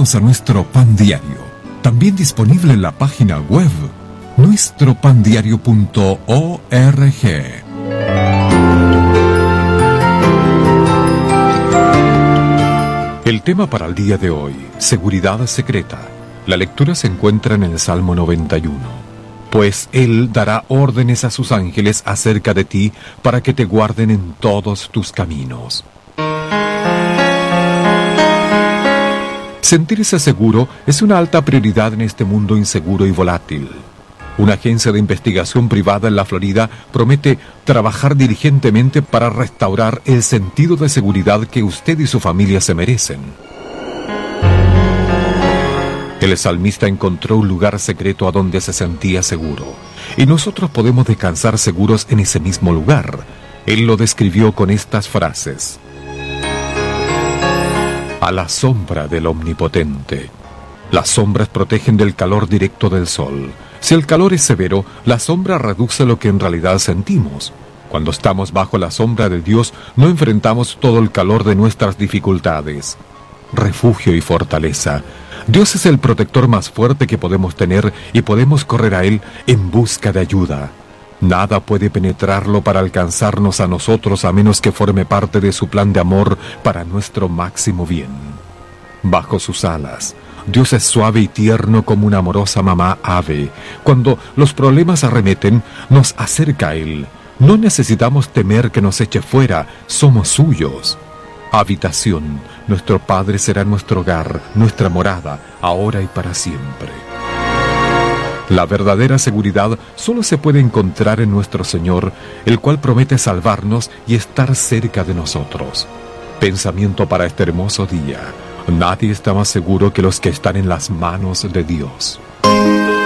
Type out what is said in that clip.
Bienvenidos a nuestro Pan Diario, también disponible en la página web nuestropandiario.org. El tema para el día de hoy, seguridad secreta. La lectura se encuentra en el Salmo 91. Pues Él dará órdenes a sus ángeles acerca de ti para que te guarden en todos tus caminos. Sentirse seguro es una alta prioridad en este mundo inseguro y volátil. Una agencia de investigación privada en la Florida promete trabajar diligentemente para restaurar el sentido de seguridad que usted y su familia se merecen. El salmista encontró un lugar secreto a donde se sentía seguro, y nosotros podemos descansar seguros en ese mismo lugar. Él lo describió con estas frases: a la sombra del Omnipotente. Las sombras protegen del calor directo del sol. Si el calor es severo, la sombra reduce lo que en realidad sentimos. Cuando estamos bajo la sombra de Dios, no enfrentamos todo el calor de nuestras dificultades. Refugio y fortaleza. Dios es el protector más fuerte que podemos tener y podemos correr a Él en busca de ayuda. Nada puede penetrarlo para alcanzarnos a nosotros a menos que forme parte de su plan de amor para nuestro máximo bien. Bajo sus alas, Dios es suave y tierno como una amorosa mamá ave. Cuando los problemas arremeten, nos acerca a Él. No necesitamos temer que nos eche fuera, somos suyos. Habitación, nuestro Padre será nuestro hogar, nuestra morada, ahora y para siempre. La verdadera seguridad solo se puede encontrar en nuestro Señor, el cual promete salvarnos y estar cerca de nosotros. Pensamiento para este hermoso día. Nadie está más seguro que los que están en las manos de Dios.